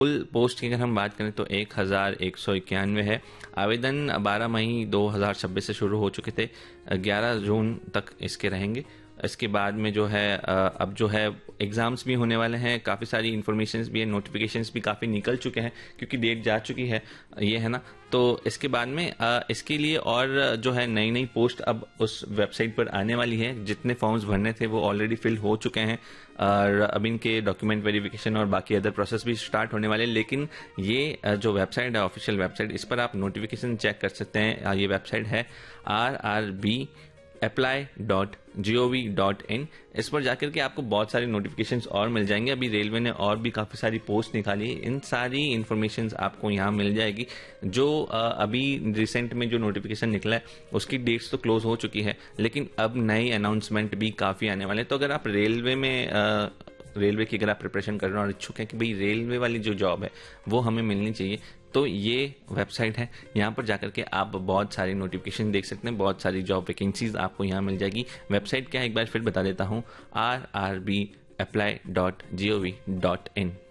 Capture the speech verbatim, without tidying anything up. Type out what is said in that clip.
कुल पोस्ट की अगर हम बात करें तो एक हज़ार एक सौ इक्यानवे है। आवेदन बारह मई दो हज़ार छब्बीस से शुरू हो चुके थे, ग्यारह जून तक इसके रहेंगे। इसके बाद में जो है अब जो है एग्ज़ाम्स भी होने वाले हैं, काफ़ी सारी इन्फॉर्मेशंस भी है, नोटिफिकेशंस भी काफ़ी निकल चुके हैं क्योंकि डेट जा चुकी है, ये है ना। तो इसके बाद में इसके लिए और जो है नई नई पोस्ट अब उस वेबसाइट पर आने वाली है। जितने फॉर्म्स भरने थे वो ऑलरेडी फिल हो चुके हैं और अब इनके डॉक्यूमेंट वेरिफिकेशन और बाकी अदर प्रोसेस भी स्टार्ट होने वाले हैं। लेकिन ये जो वेबसाइट है, ऑफिशियल वेबसाइट, इस पर आप नोटिफिकेशन चेक कर सकते हैं। ये वेबसाइट है are R B apply dot G O V dot in. इस पर जाकर के आपको बहुत सारी नोटिफिकेशंस और मिल जाएंगे। अभी रेलवे ने और भी काफ़ी सारी पोस्ट निकाली है, इन सारी इन्फॉर्मेशंस आपको यहाँ मिल जाएगी। जो अभी रिसेंट में जो नोटिफिकेशन निकला है उसकी डेट्स तो क्लोज हो चुकी है, लेकिन अब नई अनाउंसमेंट भी काफ़ी आने वाले हैं। तो अगर आप रेलवे में आ, रेलवे की अगर आप प्रिपरेशन कर रहे हैं और इच्छुक हैं कि भाई रेलवे वाली जो जॉब है वो हमें मिलनी चाहिए, तो ये वेबसाइट है, यहाँ पर जाकर के आप बहुत सारी नोटिफिकेशन देख सकते हैं, बहुत सारी जॉब वैकेंसीज आपको यहाँ मिल जाएगी। वेबसाइट क्या है एक बार फिर बता देता हूँ, are R B apply dot G O V dot in.